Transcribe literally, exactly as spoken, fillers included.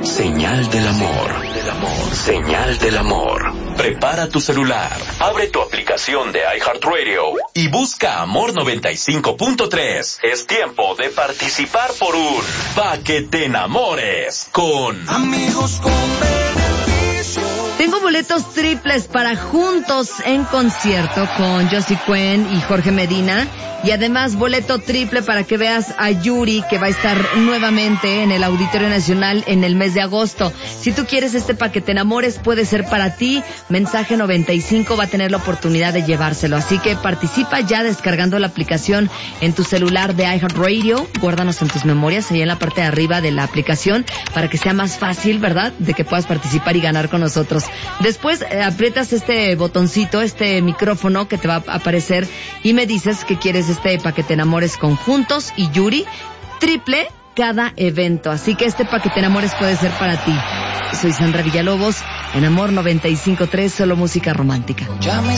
Señal del amor. Señal del amor. Prepara tu celular, abre tu aplicación de iHeartRadio y busca Amor noventa y cinco punto tres. Es tiempo de participar por un Pa' que te enamores con Amigos con beneficio. Tengo boletos triples para Juntos en concierto con Josie Cuen y Jorge Medina. Y además boleto triple para que veas a Yuri, que va a estar nuevamente en el Auditorio Nacional en el mes de agosto. Si tú quieres este Pa' que te enamores, puede ser para ti. Mensaje noventa y cinco va a tener la oportunidad de llevárselo. Así que participa ya descargando la aplicación en tu celular de iHeartRadio. Guárdanos en tus memorias, ahí en la parte de arriba de la aplicación, para que sea más fácil, ¿verdad?, de que puedas participar y ganar con nosotros. Después eh, aprietas este botoncito, este micrófono que te va a aparecer y me dices que quieres este Pa' que te enamores con Juntos y Yuri, triple cada evento. Así que este Pa' que te enamores puede ser para ti. Soy Sandra Villalobos, en Amor noventa y cinco punto tres, solo música romántica. Ya me